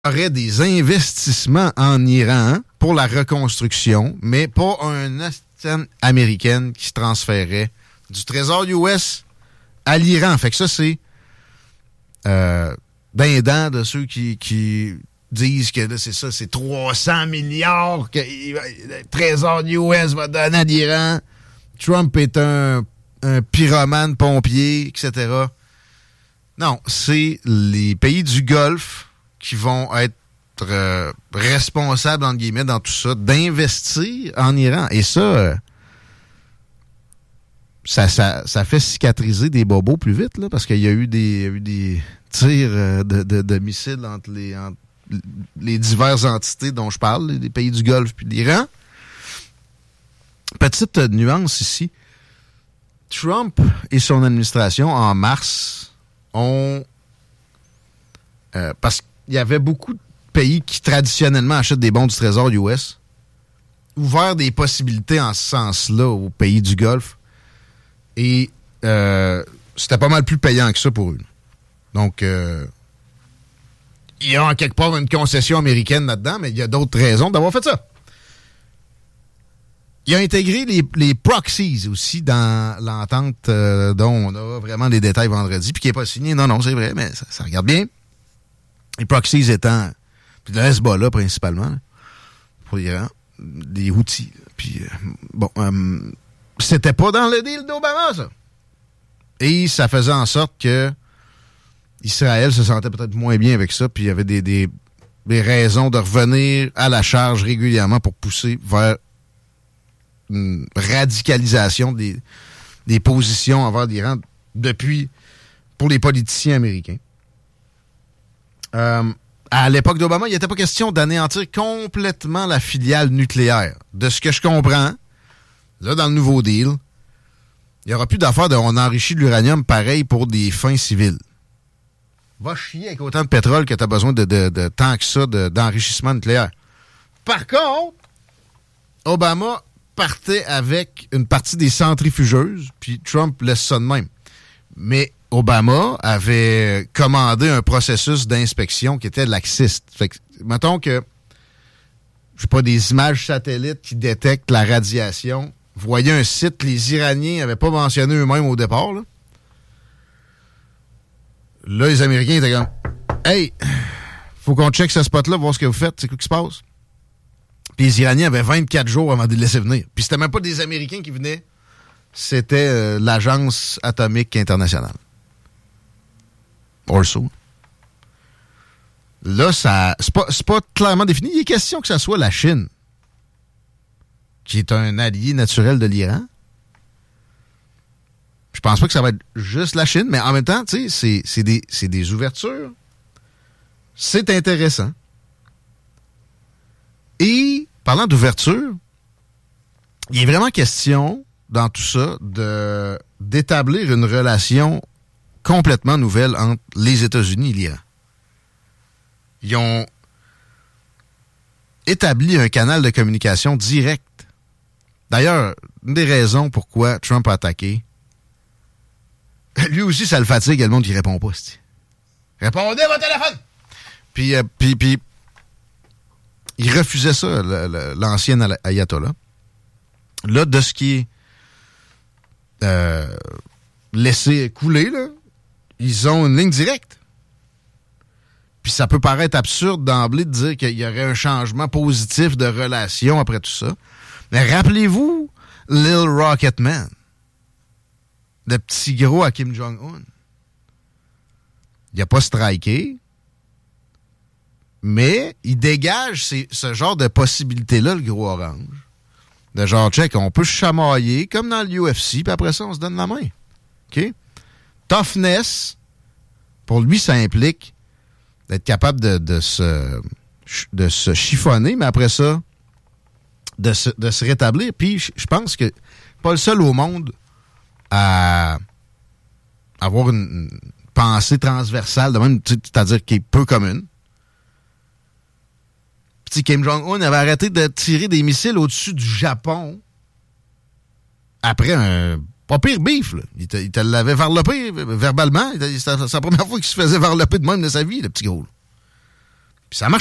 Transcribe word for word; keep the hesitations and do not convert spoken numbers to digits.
aurait des investissements en Iran pour la reconstruction, mais pas un astine américaine qui se transférait du trésor U S à l'Iran. Fait que ça, c'est euh, d'un dent de ceux qui, qui disent que là, c'est ça, c'est trois cents milliards que le trésor U S va donner à l'Iran. Trump est un, un pyromane pompier, et cetera. Non, c'est les pays du Golfe qui vont être euh, responsables, entre guillemets, dans tout ça, d'investir en Iran. Et ça, euh, ça, ça, ça fait cicatriser des bobos plus vite, là, parce qu'il y a eu des, il y a eu des tirs euh, de, de, de missiles entre les, entre les diverses entités dont je parle, les pays du Golfe puis l'Iran. Petite euh, nuance ici. Trump et son administration, en mars, ont... Euh, parce que il y avait beaucoup de pays qui, traditionnellement, achètent des bons du trésor U S, ouvert des possibilités en ce sens-là aux pays du Golfe. Et euh, c'était pas mal plus payant que ça pour eux. Donc, euh, il y a en quelque part une concession américaine là-dedans, mais il y a d'autres raisons d'avoir fait ça. Il a intégré les, les proxies aussi dans l'entente euh, dont on a vraiment les détails vendredi, puis qui n'est pas signé. Non, non, c'est vrai, mais ça, ça regarde bien. Les proxies étant, puis le Hezbollah principalement, là, pour l'Iran, des outils. Puis, euh, bon, euh, c'était pas dans le deal d'Obama, ça. Et ça faisait en sorte que Israël se sentait peut-être moins bien avec ça, puis il y avait des, des, des raisons de revenir à la charge régulièrement pour pousser vers une radicalisation des, des positions envers l'Iran depuis, pour les politiciens américains. Euh, à l'époque d'Obama, il n'était pas question d'anéantir complètement la filiale nucléaire. De ce que je comprends, là, dans le nouveau deal, il n'y aura plus d'affaires de on enrichit de l'uranium pareil pour des fins civiles. Va chier avec autant de pétrole que tu as besoin de, de, de tant que ça de, d'enrichissement nucléaire. Par contre, Obama partait avec une partie des centrifugeuses, puis Trump laisse ça de même. Mais Obama avait commandé un processus d'inspection qui était laxiste. Fait que, mettons que, je sais pas, des images satellites qui détectent la radiation. Vous voyez un site que les Iraniens n'avaient pas mentionné eux-mêmes au départ. Là, là les Américains étaient comme « Hey, faut qu'on check ce spot-là, voir ce que vous faites, c'est quoi qui se passe? » Puis les Iraniens avaient vingt-quatre jours avant de les laisser venir. Puis c'était même pas des Américains qui venaient, c'était euh, l'Agence atomique internationale. Also. Là, ça, c'est pas, c'est pas clairement défini. Il est question que ça soit la Chine, qui est un allié naturel de l'Iran. Je pense pas que ça va être juste la Chine, mais en même temps, tu sais, c'est, c'est, des, c'est des ouvertures. C'est intéressant. Et, parlant d'ouverture, il est vraiment question, dans tout ça, de, d'établir une relation complètement nouvelle entre les États-Unis et l'Iran. Ils ont établi un canal de communication direct. D'ailleurs, une des raisons pourquoi Trump a attaqué, lui aussi, ça le fatigue, il y a le monde qui répond pas. C'est-tu. Répondez à votre téléphone! Puis, euh, puis, puis, il refusait ça, le, le, l'ancien ayatollah. Là, de ce qui est euh, laissé couler, là, ils ont une ligne directe. Puis ça peut paraître absurde d'emblée de dire qu'il y aurait un changement positif de relation après tout ça. Mais rappelez-vous Lil Rocket Man, le petit gros à Kim Jong-un. Il n'a pas striké, mais il dégage ces, ce genre de possibilités-là, le gros orange. De genre, check, on peut chamailler comme dans le U F C, puis après ça, on se donne la main. OK? Toughness, pour lui, ça implique d'être capable de, de, se, de se chiffonner, mais après ça, de se, de se rétablir. Puis, je pense que pas le seul au monde à avoir une, une pensée transversale, de même, c'est-à-dire qui est peu commune. Puis, Kim Jong-un avait arrêté de tirer des missiles au-dessus du Japon après un pas pire bif, là. Il te, il te l'avait varlopé verbalement. C'était la première fois qu'il se faisait varloper de même de sa vie, le petit gros. Là. Puis ça marche